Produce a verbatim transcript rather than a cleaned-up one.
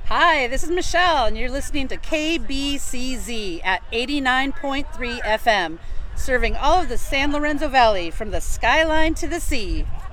Hi, this is Michelle, and you're listening to K B C Z at eighty-nine point three F M, serving all of the San Lorenzo Valley from the skyline to the sea.